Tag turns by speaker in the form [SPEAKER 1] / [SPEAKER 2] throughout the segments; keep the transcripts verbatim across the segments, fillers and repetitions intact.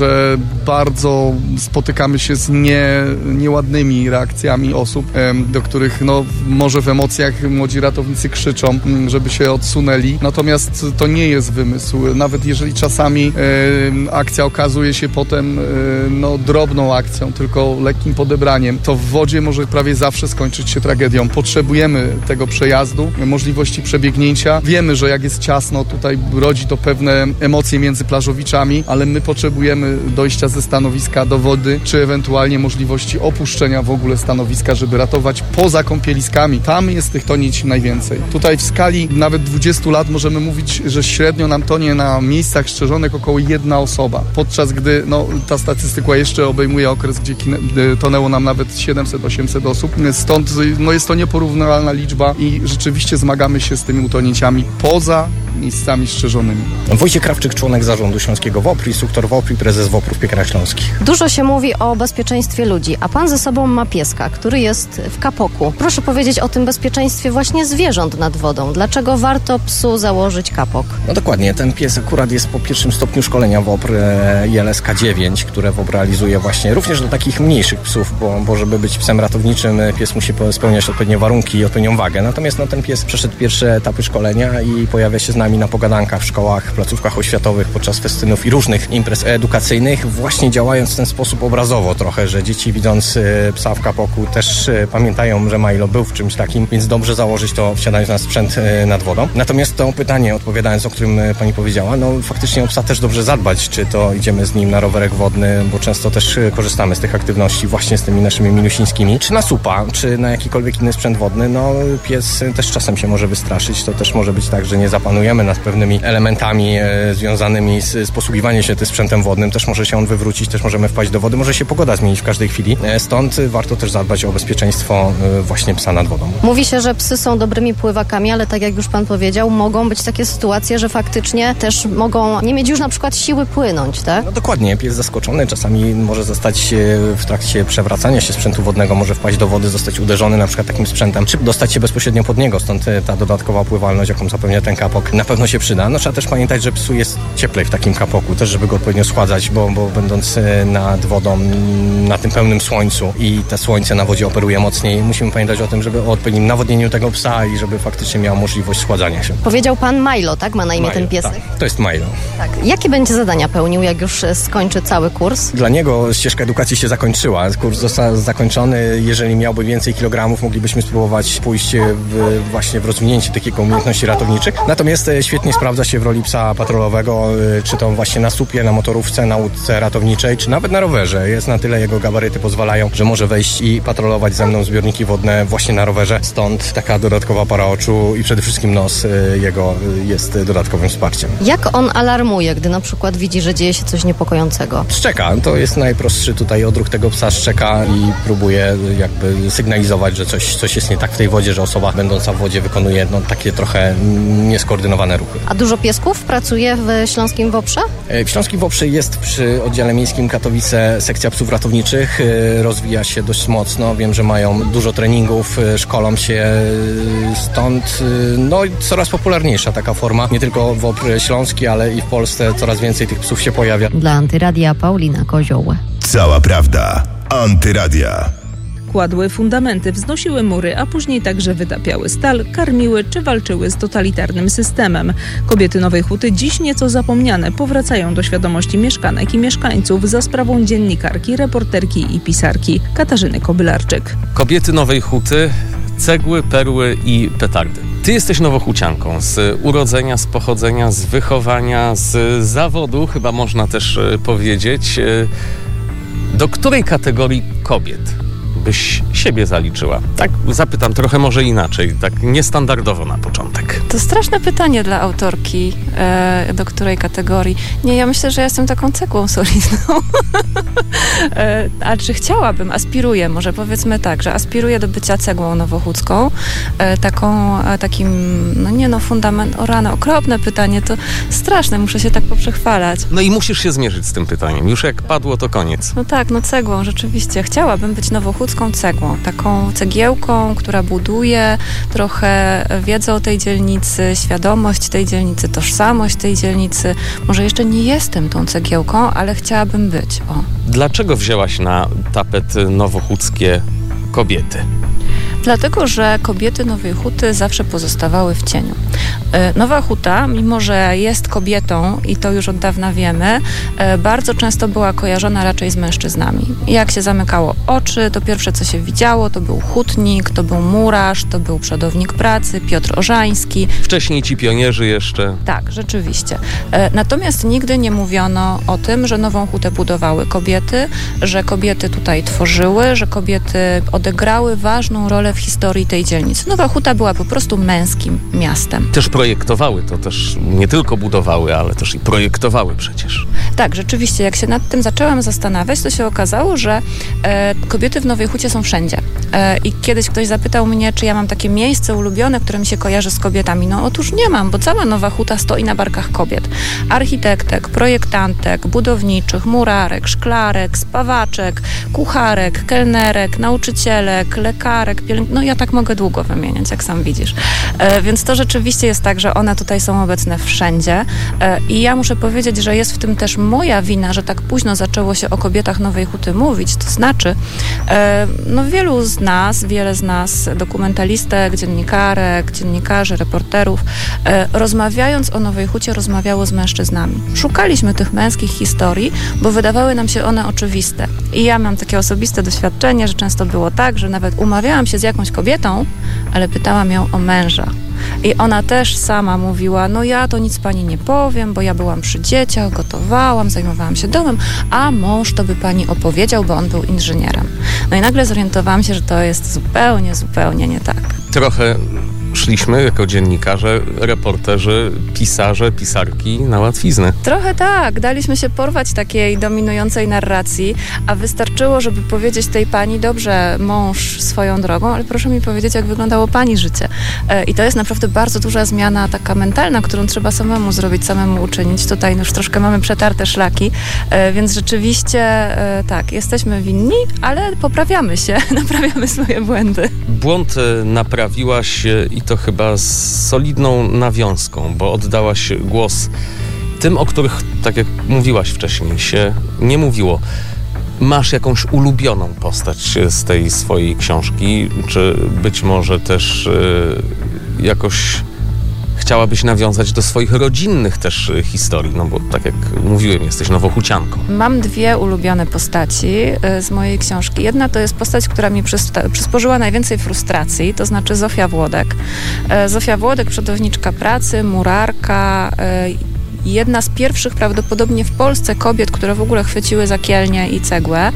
[SPEAKER 1] że bardzo spotykamy się z nie, nieładnymi reakcjami osób, do których no, może w emocjach młodzi ratownicy krzyczą, żeby się odsunęli. Natomiast to nie jest wymysł. Nawet jeżeli czasami e, akcja okazuje się potem e, no, drobną akcją, tylko lekkim podebraniem, to w wodzie może prawie zawsze skończyć się tragedią. Potrzebujemy tego przejazdu, możliwości przebiegnięcia. Wiemy, że jak jest ciasno, tutaj rodzi to pewne emocje między plażowiczami, ale my potrzebujemy dojścia ze stanowiska do wody, czy ewentualnie możliwości opuszczenia w ogóle stanowiska, żeby ratować poza kąpieliskami. Tam jest tych tonięć najwięcej. Tutaj w skali nawet dwudziestu lat możemy mówić, że średnio nam tonie na miejscach strzeżonych około jedna osoba. Podczas gdy no, ta statystyka jeszcze obejmuje okres, gdzie tonęło nam nawet siedemset osiemset osób. Stąd no, jest to nieporównywalna liczba i rzeczywiście zmagamy się z tymi utonięciami poza miejscami strzeżonymi.
[SPEAKER 2] Wojciech Krawczyk, członek zarządu Śląskiego WOPR, instruktor WOPR i prezes WOPR-u w Piekarach Śląskich.
[SPEAKER 3] Dużo się mówi o bezpieczeństwie ludzi, a pan ze sobą ma pieska, który jest w kapoku. Proszę powiedzieć o tym bezpieczeństwie właśnie zwierząt nad wodą. Dlaczego warto psu założyć kapok?
[SPEAKER 2] No dokładnie, ten pies akurat jest po pierwszym stopniu szkolenia WOPR I L S K dziewięć, które WOPR realizuje właśnie również do takich mniejszych psów, bo, bo żeby być psem ratowniczym, pies musi spełniać odpowiednie warunki i odpowiednią wagę. Natomiast no, ten pies przeszedł pierwsze etapy szkolenia i pojawia się z nami na pogadankach w szkołach, placówkach oświatowych, podczas festynów i różnych imprez edukacyjnych, właśnie działając w ten sposób obrazowo trochę, że dzieci widząc psa w kapoku też pamiętają, że Milo był w czymś takim, więc dobrze założyć to wsiadając na sprzęt nad wodą. Natomiast to pytanie, odpowiadając, o którym pani powiedziała, no faktycznie o psa też dobrze zadbać, czy to idziemy z nim na rowerek wodny, bo często też korzystamy z tych aktywności właśnie z tymi naszymi minusińskimi, czy na supa, czy na jakikolwiek inny sprzęt wodny, no pies też czasem się może wystraszyć, to też może być tak, że nie zapanujemy nad pewnymi elementami e, związanymi z, z posługiwaniem się tym sprzętem wodnym, też może się on wywrócić, też możemy wpaść do wody, może się pogoda zmienić w każdej chwili, e, stąd warto też zadbać o bezpieczeństwo e, właśnie psa nad wodą.
[SPEAKER 3] Mówi się, że psy są dobrymi pływakami, ale tak jak już pan powiedział, mogą być takie sytuacje, że faktycznie też mogą nie mieć już na przykład siły płynąć, tak?
[SPEAKER 2] No dokładnie, pies zaskoczony czasami może zostać w trakcie przewracania się sprzętu wodnego, może wpaść do wody, zostać uderzony na przykład takim sprzętem, czy dostać się bezpośrednio pod niego, stąd ta dodatkowa pływalność, jaką zapewnia ten kapok, na pewno się przyda. No trzeba też pamiętać, że psu jest cieplej w takim kapoku, też żeby go odpowiednio schładzać, bo, bo będąc nad wodą, na tym pełnym słońcu i to słońce na wodzie operuje mocniej, musimy pamiętać o tym, żeby o odpowiednim nawodnieniu tego psa i żeby faktycznie miał możliwość schładzania się.
[SPEAKER 3] Powiedział pan Milo, tak? Ma na imię
[SPEAKER 2] Milo,
[SPEAKER 3] ten piesek?
[SPEAKER 2] Tak, to jest Milo.
[SPEAKER 3] Tak. Jakie będzie zadania pełnił, jak już skończy cały kurs?
[SPEAKER 2] Dla niego ścieżka edukacji się zakończyła. Kurs został zakończony. Jeżeli miałby więcej kilogramów, moglibyśmy spróbować pójść w, właśnie w rozwinięcie takich umiejętności ratowniczych. Natomiast świetnie sprawdza się w roli psa patrolowego, czy to właśnie na supie, na motorówce, na łódce ratowniczej, czy nawet na rowerze. Jest na tyle jego gabaryty pozwalają, że może wejść i patrolować ze mną zbiorniki wodne właśnie na rowerze. Stąd taka dodatkowa para oczu i przede wszystkim nos jego jest dodatkowym wsparciem.
[SPEAKER 3] Jak on alarmuje, gdy na przykład widzi, że dzieje się coś niepokojącego?
[SPEAKER 2] Szczeka. To jest najprostszy tutaj odruch tego psa, szczeka i próbuje jakby sygnalizować, że coś, coś jest nie tak w tej wodzie, że osoba będąca w wodzie wykonuje no, takie trochę nieskoordynowane ruchy.
[SPEAKER 3] A dużo piesków pracuje w Śląskim WOPR-ze?
[SPEAKER 2] W Śląskim WOPR-ze jest przy oddziale miejskim Katowice sekcja psów ratowniczych. Rozwija się dość mocno. Wiem, że mają dużo treningów, szkolą się stąd. No i coraz popularniejsza taka forma. Nie tylko WOPR śląski, ale i w Polsce coraz więcej tych psów się pojawia.
[SPEAKER 3] Dla Antyradia Paulina Kozioł.
[SPEAKER 4] Cała prawda. Antyradia.
[SPEAKER 5] Kładły fundamenty, wznosiły mury, a później także wytapiały stal, karmiły czy walczyły z totalitarnym systemem. Kobiety Nowej Huty, dziś nieco zapomniane, powracają do świadomości mieszkanek i mieszkańców za sprawą dziennikarki, reporterki i pisarki Katarzyny Kobylarczyk.
[SPEAKER 6] Kobiety Nowej Huty, cegły, perły i petardy. Ty jesteś nowohucianką z urodzenia, z pochodzenia, z wychowania, z zawodu, chyba można też powiedzieć. Do której kategorii kobiet byś siebie zaliczyła? Tak zapytam trochę może inaczej, tak niestandardowo na początek.
[SPEAKER 7] To straszne pytanie dla autorki, e, do której kategorii. Nie, ja myślę, że ja jestem taką cegłą solidną. e, a czy chciałabym, aspiruję, może powiedzmy tak, że aspiruję do bycia cegłą nowochódzką, e, taką, e, takim, no nie no, fundament, o rano, okropne pytanie, to straszne, muszę się tak poprzechwalać.
[SPEAKER 6] No i musisz się zmierzyć z tym pytaniem, już jak padło, to koniec.
[SPEAKER 7] No tak, no cegłą, rzeczywiście, chciałabym być nowochódzką, nowochódzką cegłą, taką cegiełką, która buduje trochę wiedzę o tej dzielnicy, świadomość tej dzielnicy, tożsamość tej dzielnicy. Może jeszcze nie jestem tą cegiełką, ale chciałabym być. O.
[SPEAKER 6] Dlaczego wzięłaś na tapet nowochódzkie kobiety?
[SPEAKER 7] Dlatego, że kobiety Nowej Huty zawsze pozostawały w cieniu. Nowa Huta, mimo że jest kobietą i to już od dawna wiemy, bardzo często była kojarzona raczej z mężczyznami. Jak się zamykało oczy, to pierwsze co się widziało, to był hutnik, to był murarz, to był przodownik pracy, Piotr Orzański.
[SPEAKER 6] Wcześniej ci pionierzy jeszcze.
[SPEAKER 7] Tak, rzeczywiście. Natomiast nigdy nie mówiono o tym, że Nową Hutę budowały kobiety, że kobiety tutaj tworzyły, że kobiety odegrały ważną rolę w historii tej dzielnicy. Nowa Huta była po prostu męskim miastem.
[SPEAKER 6] Też projektowały, to też nie tylko budowały, ale też i projektowały przecież.
[SPEAKER 7] Tak, rzeczywiście, jak się nad tym zaczęłam zastanawiać, to się okazało, że e, kobiety w Nowej Hucie są wszędzie. E, I kiedyś ktoś zapytał mnie, czy ja mam takie miejsce ulubione, które mi się kojarzy z kobietami. No otóż nie mam, bo cała Nowa Huta stoi na barkach kobiet. Architektek, projektantek, budowniczych, murarek, szklarek, spawaczek, kucharek, kelnerek, nauczycielek, lekarek, pielęgniarek. No ja tak mogę długo wymieniać, jak sam widzisz. E, więc to rzeczywiście jest tak, że one tutaj są obecne wszędzie. E, I ja muszę powiedzieć, że jest w tym też moja wina, że tak późno zaczęło się o kobietach Nowej Huty mówić. To znaczy, e, no wielu z nas, wiele z nas, dokumentalistek, dziennikarek, dziennikarzy, reporterów, e, rozmawiając o Nowej Hucie, rozmawiało z mężczyznami. Szukaliśmy tych męskich historii, bo wydawały nam się one oczywiste. I ja mam takie osobiste doświadczenie, że często było tak, że nawet umawiałam się z jakąś kobietą, ale pytałam ją o męża. I ona też sama mówiła, no ja to nic pani nie powiem, bo ja byłam przy dzieciach, gotowałam, zajmowałam się domem, a mąż to by pani opowiedział, bo on był inżynierem. No i nagle zorientowałam się, że to jest zupełnie, zupełnie nie tak.
[SPEAKER 6] Trochę szliśmy jako dziennikarze, reporterzy, pisarze, pisarki na łatwiznę.
[SPEAKER 7] Trochę tak. Daliśmy się porwać takiej dominującej narracji, a wystarczyło, żeby powiedzieć tej pani, dobrze, mąż swoją drogą, ale proszę mi powiedzieć, jak wyglądało pani życie. I to jest naprawdę bardzo duża zmiana taka mentalna, którą trzeba samemu zrobić, samemu uczynić. Tutaj już troszkę mamy przetarte szlaki, więc rzeczywiście tak, jesteśmy winni, ale poprawiamy się, naprawiamy swoje błędy.
[SPEAKER 6] Błąd naprawiłaś i to chyba z solidną nawiązką, bo oddałaś głos tym, o których, tak jak mówiłaś wcześniej, się nie mówiło. Masz jakąś ulubioną postać z tej swojej książki, czy być może też y, jakoś chciałabyś nawiązać do swoich rodzinnych też historii, no bo tak jak mówiłem, jesteś nowochucianką.
[SPEAKER 7] Mam dwie ulubione postaci z mojej książki. Jedna to jest postać, która mi przysporzyła najwięcej frustracji, to znaczy Zofia Włodek. Zofia Włodek, przodowniczka pracy, murarka, jedna z pierwszych prawdopodobnie w Polsce kobiet, które w ogóle chwyciły za kielnię i cegłę.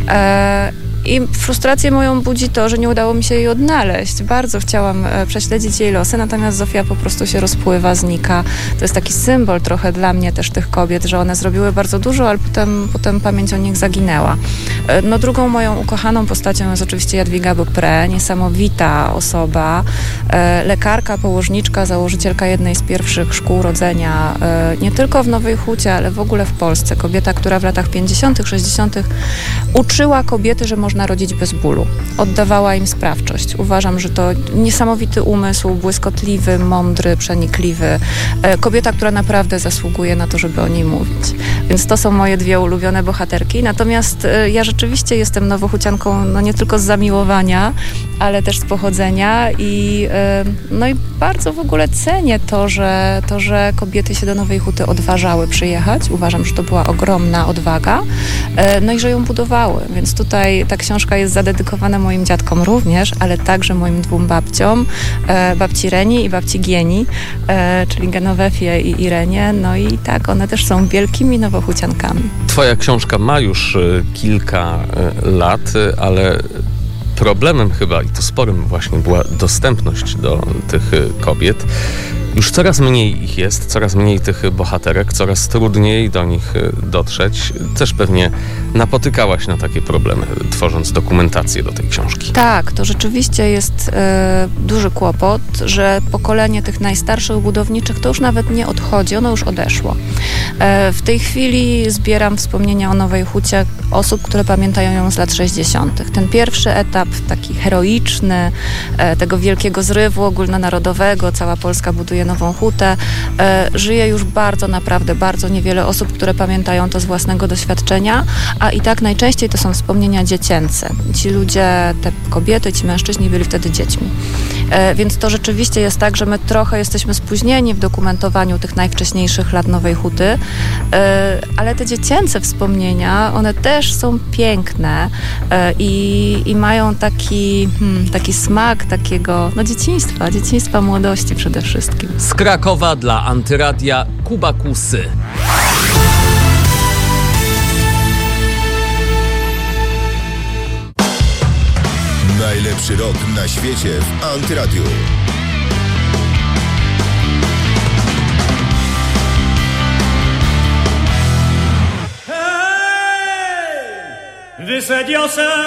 [SPEAKER 7] I frustrację moją budzi to, że nie udało mi się jej odnaleźć. Bardzo chciałam e, prześledzić jej losy, natomiast Zofia po prostu się rozpływa, znika. To jest taki symbol trochę dla mnie też tych kobiet, że one zrobiły bardzo dużo, ale potem, potem pamięć o nich zaginęła. E, no drugą moją ukochaną postacią jest oczywiście Jadwiga Beaupré, niesamowita osoba, e, lekarka, położniczka, założycielka jednej z pierwszych szkół rodzenia, e, nie tylko w Nowej Hucie, ale w ogóle w Polsce. Kobieta, która w latach pięćdziesiątych, sześćdziesiątych uczyła kobiety, że można rodzić bez bólu. Oddawała im sprawczość. Uważam, że to niesamowity umysł, błyskotliwy, mądry, przenikliwy. Kobieta, która naprawdę zasługuje na to, żeby o niej mówić. Więc to są moje dwie ulubione bohaterki. Natomiast ja rzeczywiście jestem nowochucianką, no nie tylko z zamiłowania, ale też z pochodzenia i no i bardzo w ogóle cenię to, że, to, że kobiety się do Nowej Huty odważały przyjechać. Uważam, że to była ogromna odwaga. No i że ją budowały. Więc tutaj ta książka jest zadedykowana moim dziadkom również, ale także moim dwóm babciom, e, babci Reni i babci Gieni, e, czyli Genowefie i Irenie. No i tak, one też są wielkimi nowochuciankami.
[SPEAKER 6] Twoja książka ma już kilka lat, ale problemem chyba, i to sporym właśnie, była dostępność do tych kobiet. Już coraz mniej ich jest, coraz mniej tych bohaterek, coraz trudniej do nich dotrzeć. Też pewnie napotykałaś na takie problemy, tworząc dokumentację do tej książki.
[SPEAKER 7] Tak, to rzeczywiście jest e, duży kłopot, że pokolenie tych najstarszych budowniczych to już nawet nie odchodzi, ono już odeszło. E, w tej chwili zbieram wspomnienia o Nowej Hucie osób, które pamiętają ją z lat sześćdziesiątych. Ten pierwszy etap, taki heroiczny, e, tego wielkiego zrywu ogólnonarodowego, cała Polska buduje Nową Hutę, e, żyje już bardzo, naprawdę bardzo niewiele osób, które pamiętają to z własnego doświadczenia, a i tak najczęściej to są wspomnienia dziecięce. Ci ludzie, te kobiety, ci mężczyźni byli wtedy dziećmi. E, więc to rzeczywiście jest tak, że my trochę jesteśmy spóźnieni w dokumentowaniu tych najwcześniejszych lat Nowej Huty, e, ale te dziecięce wspomnienia, one też są piękne e, i, i mają taki, hmm, taki smak takiego no, dzieciństwa, dzieciństwa młodości przede wszystkim.
[SPEAKER 8] Z Krakowa dla Antyradia Kuba Kusy.
[SPEAKER 4] Najlepszy rok na świecie w Antyradiu.
[SPEAKER 9] Hey! Wysadził